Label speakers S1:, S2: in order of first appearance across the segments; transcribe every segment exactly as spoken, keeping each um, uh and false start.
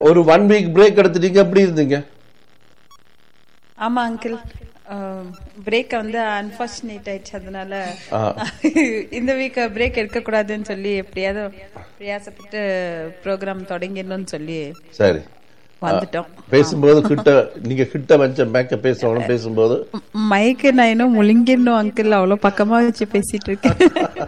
S1: ஒரு one week break எடுத்துட்டீங்க, எப்படி இருந்தீங்க?
S2: ஆமா அங்கிள், பிரேக் வந்து அன்பார்ச்சுனேட் ஆயிடுச்சு. அதனால இந்த வீக் பிரேக் எடுக்க கூடாதுன்னு சொல்லி எப்படியாவது பிரயாசப்பட்டு ப்ரோக்ராம் தொடங்கிடணும்னு சொல்லி
S1: சரி
S2: வந்துட்டோம்.
S1: பேசும்போது கிட்ட நீங்க கிட்ட வச்ச மேக்க பேசணும். பேசும்போது
S2: மைக்கு நான் இன்னும் முழுங்கிடணும் அங்கிள், அவ்வளவு பக்கமா வச்சு பேசிட்டு இருக்கேன்.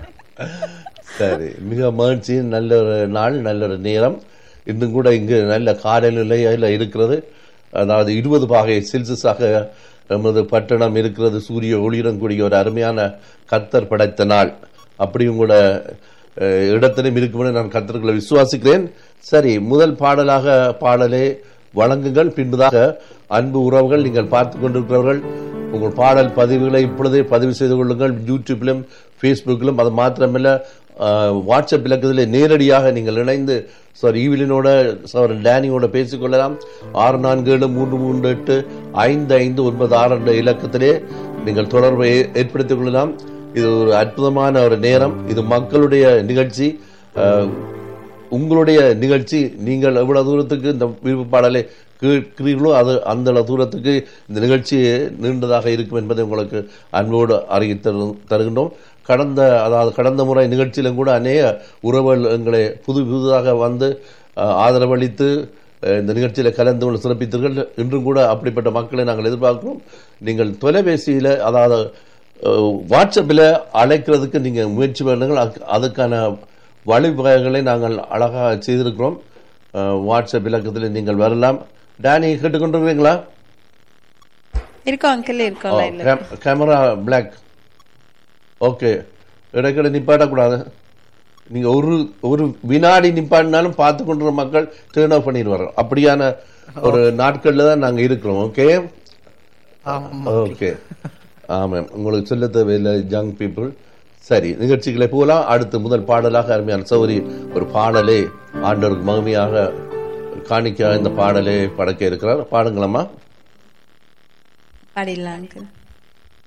S1: சரி, மிக மகிழ்ச்சி. நல்ல ஒரு நாள், நல்ல ஒரு நேரம். இன்னும் கூட இங்கு நல்ல காலநிலையில இருக்கிறது. அதாவது இருபது பாகை செல்சியஸாக நமது பட்டணம் இருக்கிறது. சூரிய ஒளியுடன் கூடிய ஒரு அருமையான கர்த்தர் படைத்த நாள். அப்படியும் கூட இடத்திலும் இருக்கும் நான் கர்த்தர்களை விசுவாசிக்கிறேன். சரி, முதல் பாடலாக பாடலே வழங்குங்கள். பின்புதாக அன்பு உறவுகள், நீங்கள் பார்த்து கொண்டிருக்கிறவர்கள் உங்கள் பாடல் பதிவுகளை இப்பொழுதே பதிவு செய்து கொள்ளுங்கள். யூடியூப்பிலும் ஃபேஸ்புக்கிலும். அது மாத்திரமல்ல, வாட்ஸ்அப் இலக்கத்தில் நேரடியாக நீங்கள் இணைந்து சார் ஈவிலினோட சார் டேனியோட பேசிக்கொள்ளலாம். ஆறு நான்கு ஏழு மூன்று மூன்று எட்டு ஐந்து ஐந்து ஒன்பது ஆறு என்ற இலக்கத்திலே நீங்கள் தொடர்பை ஏற்படுத்திக் கொள்ளலாம். இது ஒரு அற்புதமான ஒரு நேரம். இது மக்களுடைய நிகழ்ச்சி, உங்களுடைய நிகழ்ச்சி. நீங்கள் எவ்வளவு தூரத்துக்கு இந்த விருப்ப பாடலை கேட்கிறீர்களோ அது அந்த தூரத்துக்கு இந்த நிகழ்ச்சி நீண்டதாக இருக்கும் என்பதை உங்களுக்கு அன்போடு அறிவித்து தருகின்றோம். கடந்த அதாவது கடந்த முறை நிகழ்ச்சியிலும் கூட அநேக உறவுகள் எங்களை புது புதுதாக வந்து ஆதரவளித்து இந்த நிகழ்ச்சியில் கலந்து கொண்டு சிறப்பித்தீர்கள். இன்றும் கூட அப்படிப்பட்ட மக்களை நாங்கள் எதிர்பார்க்கிறோம். நீங்கள் தொலைபேசியில் அதாவது வாட்ஸ்அப்பில் அழைக்கிறதுக்கு நீங்கள் முயற்சி பண்ணுங்கள். அதுக்கான வழிவகைகளை நாங்கள் அழகாக செய்திருக்கிறோம். வாட்ஸ்அப் இலக்கத்தில் நீங்கள் வரலாம். டேனி கேட்டுக்கொண்டிருக்கிறீங்களா?
S2: இருக்கோம் அங்கிள், இருக்கோம்.
S1: Camera black. ஓகே, இடைக்கிட நிப்பாட்டக்கூடாது. நீங்க ஒரு ஒரு வினாடி நிப்பாட்டினாலும் பார்த்து கொண்டு மக்கள் டேர்ன் ஆஃப் பண்ணிடுவாங்க. அப்படியான ஒரு நாட்கள்ல தான் நாங்க இருக்கிறோம். ஓகே ஓகே ஆமாம், உங்களுக்கு சொல்ல தேவையில்லை யங் பீப்புள். சரி, நிகழ்ச்சிகளை போகலாம். அடுத்து முதல் பாடலாக அருமையான சௌரி ஒரு பாடலே ஆண்டவருக்கு மகிமையாக காணிக்க இந்த பாடலே படைக்க இருக்கிறார். பாடுங்களம்மா.
S2: பாடிடலாம் அங்கிள்.